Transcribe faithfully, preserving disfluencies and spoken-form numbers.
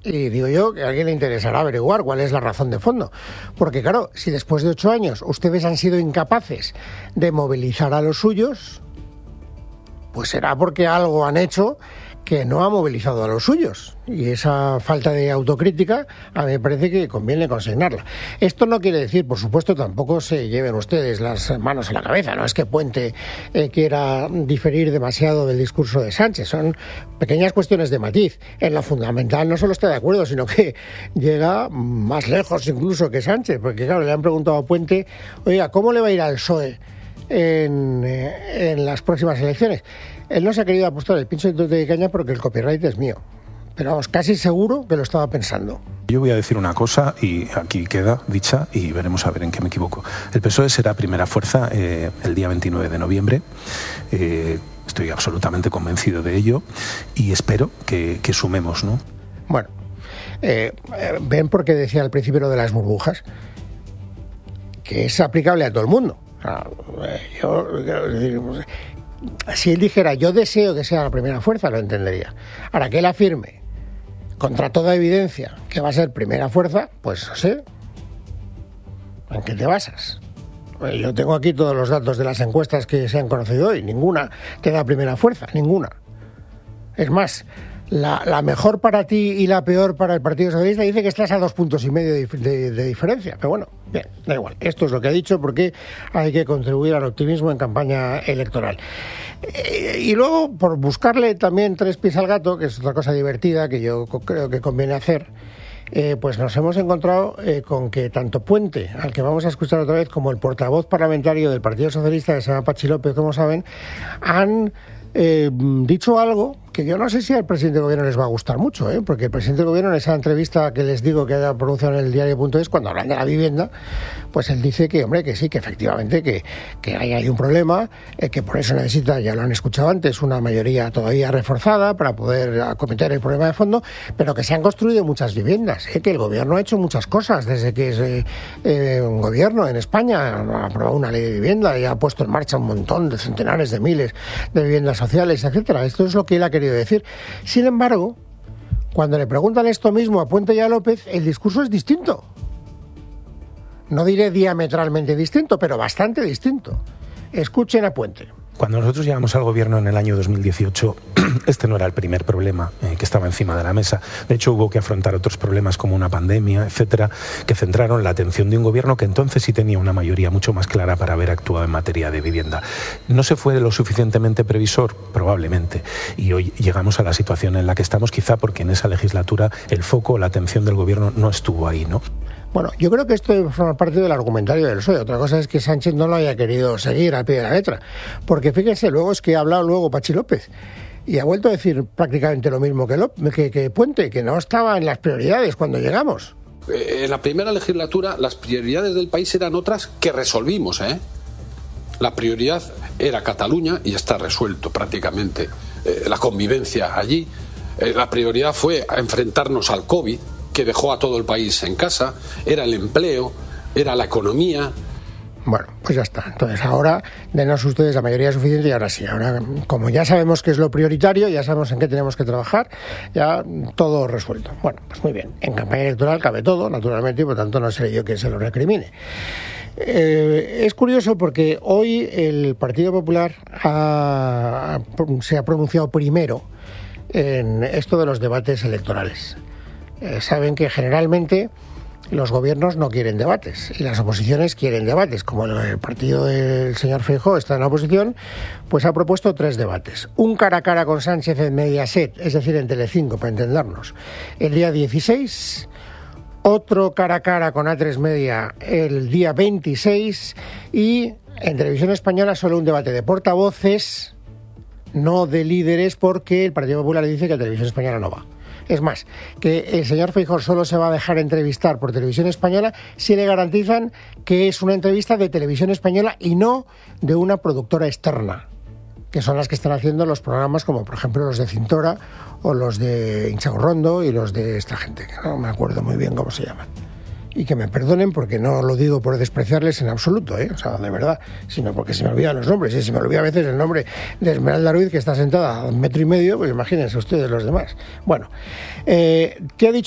Y digo yo que a alguien le interesará averiguar cuál es la razón de fondo. Porque claro, si después de ocho años ustedes han sido incapaces de movilizar a los suyos, pues será porque algo han hecho que no ha movilizado a los suyos. Y esa falta de autocrítica a mí me parece que conviene consignarla. Esto no quiere decir, por supuesto, tampoco se lleven ustedes las manos a la cabeza. No es que Puente eh, quiera diferir demasiado del discurso de Sánchez. Son pequeñas cuestiones de matiz. En lo fundamental no solo está de acuerdo, sino que llega más lejos incluso que Sánchez. Porque claro, le han preguntado a Puente, oiga, ¿cómo le va a ir al P S O E en, eh, en las próximas elecciones? Él no se ha querido apostar el pincho de caña porque el copyright es mío. Pero vamos, casi seguro que lo estaba pensando. Yo voy a decir una cosa y aquí queda dicha y veremos a ver en qué me equivoco. El P S O E será primera fuerza eh, el día veintinueve de noviembre. Eh, estoy absolutamente convencido de ello y espero que, que sumemos, ¿no? Bueno, eh, ven porque decía al principio lo de las burbujas, que es aplicable a todo el mundo. O sea, yo... yo si él dijera, yo deseo que sea la primera fuerza, lo entendería. Ahora, que él afirme, contra toda evidencia, que va a ser primera fuerza, pues no sé. ¿En qué te basas? Yo tengo aquí todos los datos de las encuestas que se han conocido hoy. Ninguna te da primera fuerza, ninguna. Es más, la, la mejor para ti y la peor para el Partido Socialista dice que estás a dos puntos y medio de, de, de diferencia. Pero bueno, bien, da igual. Esto es lo que ha dicho porque hay que contribuir al optimismo en campaña electoral. Eh, y luego, por buscarle también tres pies al gato, que es otra cosa divertida que yo creo que conviene hacer, eh, pues nos hemos encontrado eh, con que tanto Puente, al que vamos a escuchar otra vez, como el portavoz parlamentario del Partido Socialista, que se llama Pachi López, como saben, han eh, dicho algo que yo no sé si al presidente del gobierno les va a gustar mucho, ¿eh? Porque el presidente del gobierno, en esa entrevista que les digo que haya pronunciado en el diario punto es, cuando hablan de la vivienda, pues él dice que, hombre, que sí, que efectivamente que, que hay, hay un problema, eh, que por eso necesita, ya lo han escuchado antes, una mayoría todavía reforzada para poder acometer el problema de fondo, pero que se han construido muchas viviendas, ¿eh? Que el gobierno ha hecho muchas cosas desde que es eh, eh, un gobierno en España, ha aprobado una ley de vivienda y ha puesto en marcha un montón de centenares de miles de viviendas sociales, etcétera. Esto es lo que él ha querido decir. Sin embargo, cuando le preguntan esto mismo a Puente y a López, el discurso es distinto. No diré diametralmente distinto, pero bastante distinto. Escuchen a Puente. Cuando nosotros llegamos al gobierno en el año dos mil dieciocho, este no era el primer problema eh, que estaba encima de la mesa. De hecho, hubo que afrontar otros problemas como una pandemia, etcétera, que centraron la atención de un gobierno que entonces sí tenía una mayoría mucho más clara para haber actuado en materia de vivienda. ¿No se fue lo suficientemente previsor? Probablemente. Y hoy llegamos a la situación en la que estamos, quizá porque en esa legislatura el foco, la atención del gobierno no estuvo ahí, ¿no? Bueno, yo creo que esto forma parte del argumentario del P S O E. Otra cosa es que Sánchez no lo haya querido seguir al pie de la letra. Porque fíjense, luego es que ha hablado luego Pachi López y ha vuelto a decir prácticamente lo mismo que, López, que, que Puente, que no estaba en las prioridades cuando llegamos. En la primera legislatura las prioridades del país eran otras que resolvimos, ¿eh? La prioridad era Cataluña y está resuelto prácticamente eh, la convivencia allí. Eh, la prioridad fue enfrentarnos al COVID, que dejó a todo el país en casa, era el empleo, era la economía. Bueno, pues ya está. Entonces ahora denos ustedes la mayoría suficiente y ahora sí. Ahora, como ya sabemos qué es lo prioritario, ya sabemos en qué tenemos que trabajar, ya todo resuelto. Bueno, pues muy bien. En campaña electoral cabe todo, naturalmente, y por tanto no seré yo quien se lo recrimine. Eh, es curioso porque hoy el Partido Popular ha, se ha pronunciado primero en esto de los debates electorales. Eh, saben que generalmente los gobiernos no quieren debates y las oposiciones quieren debates. Como el partido del señor Feijóo está en la oposición, pues ha propuesto tres debates. Un cara a cara con Sánchez en Mediaset, es decir, en Telecinco, para entendernos, el día dieciséis. Otro cara a cara con A tres Media el día veintiséis. Y en Televisión Española solo un debate de portavoces, no de líderes, porque el Partido Popular dice que la Televisión Española no va. Es más, que el señor Feijóo solo se va a dejar entrevistar por Televisión Española si le garantizan que es una entrevista de Televisión Española y no de una productora externa, que son las que están haciendo los programas como, por ejemplo, los de Cintora o los de Inchagorrondo y los de esta gente, que no me acuerdo muy bien cómo se llaman. Y que me perdonen porque no lo digo por despreciarles en absoluto, ¿eh? O sea, de verdad, sino porque se me olvidan los nombres. Y se me olvida a veces el nombre de Esmeralda Ruiz, que está sentada a un metro y medio, pues imagínense ustedes los demás. Bueno, eh, ¿qué ha dicho